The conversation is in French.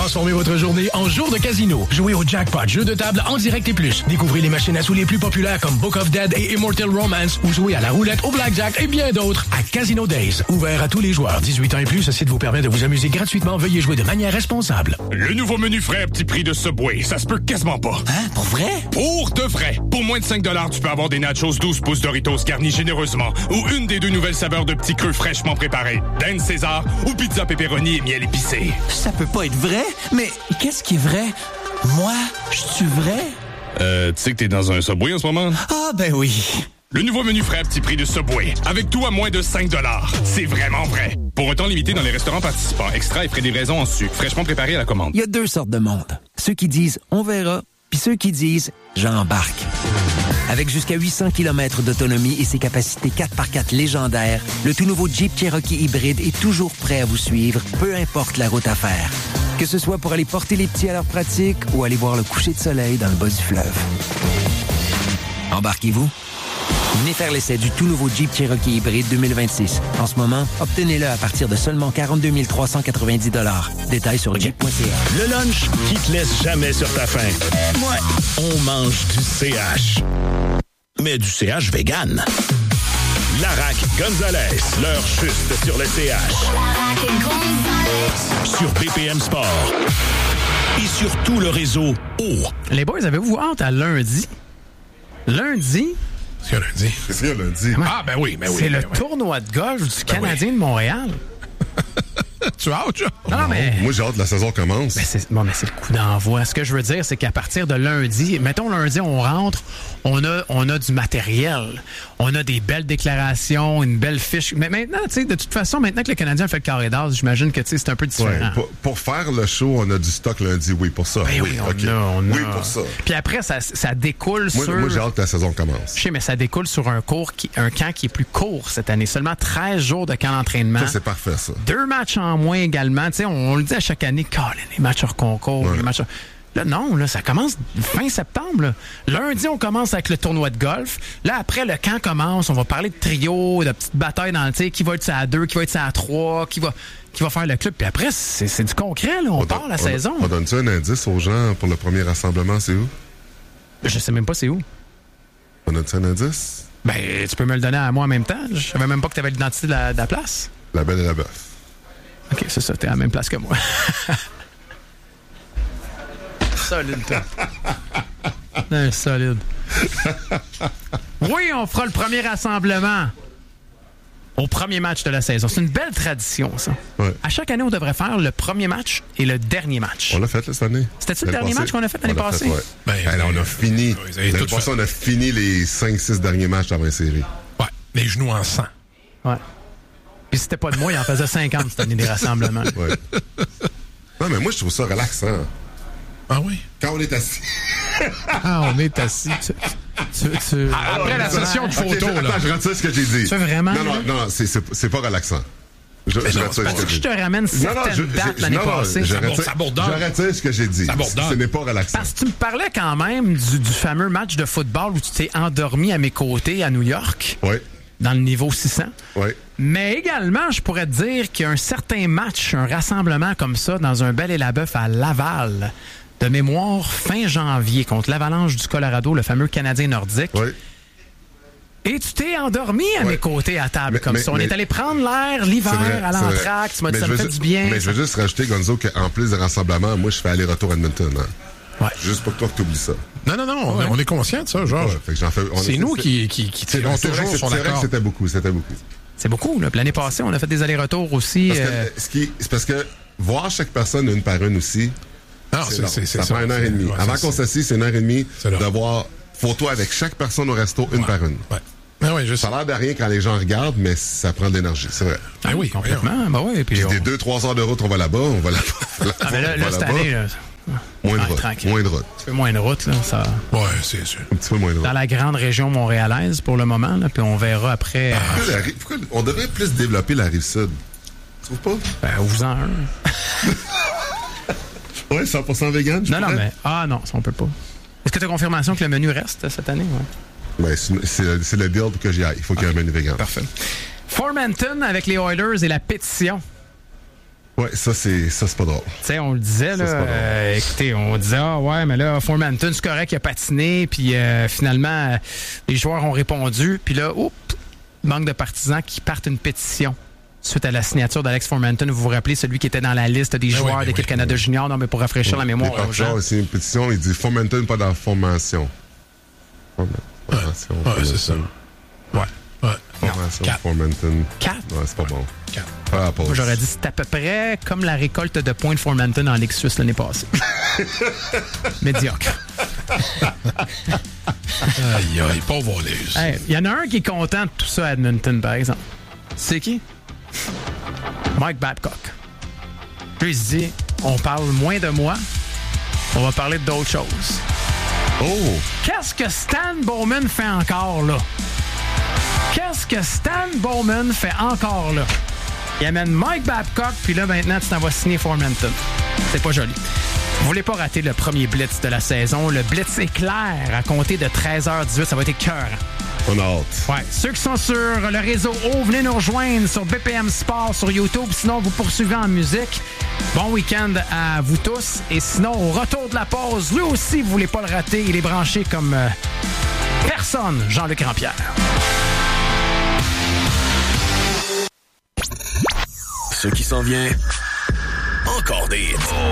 Transformez votre journée en jour de casino. Jouez au Jackpot, jeu de table en direct et plus. Découvrez les machines à sous les plus populaires comme Book of Dead et Immortal Romance ou jouez à la roulette, au blackjack et bien d'autres à Casino Days. Ouvert à tous les joueurs. 18 ans et plus, ce site vous permet de vous amuser gratuitement. Veuillez jouer de manière responsable. Le nouveau menu frais à petit prix de Subway, ça se peut quasiment pas. Hein? Pour vrai? Pour de vrai. Pour moins de 5$, tu peux avoir des nachos 12 pouces Doritos garnis généreusement ou une des 2 nouvelles saveurs de petits creux fraîchement préparés. Dan César ou pizza pepperoni et miel épicé. Ça peut pas être vrai, mais qu'est-ce qui est vrai? Moi, je suis vrai? Tu sais que t'es dans un Subway en ce moment? Ah, ben oui. Le nouveau menu frais à petit prix de Subway. Avec tout à moins de 5$. C'est vraiment vrai. Pour un temps limité dans les restaurants participants. Extra et frais de livraison en sucre. Fraîchement préparé à la commande. Il y a 2 sortes de monde. Ceux qui disent « on verra », puis ceux qui disent « j'embarque ». Avec jusqu'à 800 km d'autonomie et ses capacités 4x4 légendaires, le tout nouveau Jeep Cherokee hybride est toujours prêt à vous suivre, peu importe la route à faire. Que ce soit pour aller porter les petits à leur pratique ou aller voir le coucher de soleil dans le bas du fleuve. Embarquez-vous? Venez faire l'essai du tout nouveau Jeep Cherokee hybride 2026. En ce moment, obtenez-le à partir de seulement 42 390 $. Détails sur jeep.ca. Le lunch qui te laisse jamais sur ta faim. Ouais, on mange du CH. Mais du CH vegan. Larac Gonzalez, leur juste sur le CH. Sur BPM Sport. Et sur tout le réseau O. Les boys, avez-vous hâte à lundi? Lundi? Qu'est-ce qu'il y a lundi? Ah, ben oui. C'est le tournoi de golf du Canadien de Montréal. Tu as hâte, John? Non, mais... Moi, j'ai hâte que la saison commence. Mais c'est le coup d'envoi. Ce que je veux dire, c'est qu'à partir de lundi, mettons lundi, on rentre, on a du matériel. On a des belles déclarations, une belle fiche. Mais maintenant, tu sais, de toute façon, maintenant que le Canadien a fait le carré d'as, j'imagine que, tu sais, c'est un peu différent. Ouais, pour faire le show, on a du stock lundi, oui, pour ça. Ben oui, on a. Oui, pour ça. Puis après, ça découle sur... Moi, j'ai hâte que la saison commence. Je sais, mais ça découle sur un camp qui est plus court cette année. Seulement 13 jours de camp d'entraînement. Ça, c'est parfait, ça. 2 matchs en moins également. Tu sais, on le dit à chaque année, les matchs hors concours, les matchs... Là, non, là, ça commence fin septembre. Là. Lundi, on commence avec le tournoi de golf. Là, après, le camp commence. On va parler de trio, de petites batailles dans le tir. Qui va être ça à 2, qui va être ça à 3, qui va faire le club. Puis après, c'est du concret. Là. On part la saison. On donne-tu un indice aux gens pour le premier rassemblement? C'est où? Je sais même pas c'est où. On donne-tu un indice? Ben, tu peux me le donner à moi en même temps. Je savais même pas que tu avais l'identité de la place. La Belle et la Bœuf. OK, c'est ça. T'es à la même place que moi. Solide, toi. Un solide. Oui, on fera le premier rassemblement au premier match de la saison. C'est une belle tradition, ça. Ouais. À chaque année, on devrait faire le premier match et le dernier match. On l'a fait cette année. C'était-tu le dernier match qu'on a fait l'année passée? Ouais. On a fini. L'année passée, on a fini les 5-6 derniers matchs avant la série. Ouais, les genoux en sang. Ouais. Puis c'était pas de moi, il en faisait 50 cette année des rassemblements. Ouais. Non, mais moi, je trouve ça relaxant. Ah oui? Quand on est assis. On est assis. Après la session de photos, là. Attends, je retire ce que j'ai dit. Tu veux vraiment? Non, c'est pas relaxant. Je te ramène certaines dates l'année passée. Je retire ce que j'ai dit. Ce n'est pas relaxant. Parce que tu me parlais quand même du fameux match de football où tu t'es endormi à mes côtés à New York. Oui. Dans le niveau 600. Oui. Mais également, je pourrais te dire qu'il y a un certain match, un rassemblement comme ça, dans un Belle et la Bœuf à Laval, de mémoire, fin janvier, contre l'Avalanche du Colorado, le fameux Canadien nordique. Oui. Et tu t'es endormi à mes côtés à table comme ça. On est allé prendre l'air l'hiver à l'entracte. Tu m'as dit ça me fait du bien. Mais je veux juste rajouter, Gonzo, qu'en plus de rassemblement, moi, je fais aller-retour à Edmonton. Hein. Ouais. Juste pour que toi, tu oublies ça. Non, on est conscient de ça, Georges. C'est nous qui tirons toujours sur la corde. C'était beaucoup. C'est beaucoup, là. Puis l'année passée, on a fait des allers-retours aussi. C'est parce que voir chaque personne une par une aussi, ça prend 1h30. Ouais, avant qu'on s'assise, c'est 1h30 d'avoir photo avec chaque personne au resto, une par une. Ouais. Ben oui, ça a l'air de rien quand les gens regardent, mais ça prend de l'énergie, c'est vrai. Ah oui, complètement. Ben oui, puis des 2-3 heures de route, on va là-bas, mais là cette année, là... Moins de route. Un petit peu moins de route, là. Ça... Oui, c'est sûr. Un petit peu moins de route. Dans la grande région montréalaise, pour le moment, là, puis on verra après... Pourquoi on devrait plus développer la Rive-Sud? Tu trouves pas? Ben, vous-en un. Oui, 100% vegan, Non, mais... Ah non, ça, on peut pas. Est-ce que tu as confirmation que le menu reste cette année? Ouais. Ben, c'est le deal pour que j'y aille. Il faut qu'il y ait un menu vegan. Parfait. Formanton avec les Oilers et la pétition. Ouais, ça c'est pas drôle. Tu sais, on le disait, là, écoutez, on disait, ouais, mais là, Formanton, c'est correct, il a patiné, puis finalement, les joueurs ont répondu, puis là, manque de partisans qui partent une pétition suite à la signature d'Alex Formanton. Vous vous rappelez, celui qui était dans la liste des joueurs d'équipe Canada Junior, non, mais pour rafraîchir la mémoire aux gens. C'est une pétition, il dit Formanton, pas dans la formation. Formation. Ouais, c'est ça. Ouais. Formation, Formanton. 4? Ouais, c'est pas bon. 4. Moi, j'aurais dit c'est à peu près comme la récolte de points de Formanton en Ligue suisse l'année passée. Médiocre. Aïe, pauvre les. Il y en a un qui est content de tout ça à Edmonton, par exemple. C'est qui? Mike Babcock. Lui, il se dit, on parle moins de moi, on va parler d'autres choses. Oh! Qu'est-ce que Stan Bowman fait encore là? Qu'est-ce que Stan Bowman fait encore là? Il amène Mike Babcock, puis là, maintenant, tu t'en vas signer Formanton. C'est pas joli. Vous voulez pas rater le premier blitz de la saison. Le blitz éclair à compter de 13h18. Ça va être écœurant. On a hâte. Ouais. Ceux qui sont sur le réseau O, venez nous rejoindre sur BPM Sport sur YouTube. Sinon, vous poursuivez en musique. Bon week-end à vous tous. Et sinon, au retour de la pause, lui aussi, vous voulez pas le rater. Il est branché comme personne, Jean-Luc Rampierre. Ce qui s'en vient, encore des hits.